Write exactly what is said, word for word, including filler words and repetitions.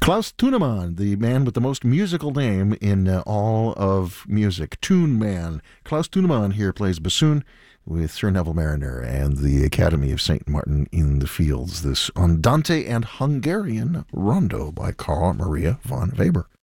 Klaus Tunemann, the man with the most musical name in uh, all of music. Tune Man. Klaus Tunemann here plays bassoon with Sir Neville Mariner and the Academy of Saint Martin in the Fields. This Andante and Hungarian Rondo by Carl Maria von Weber.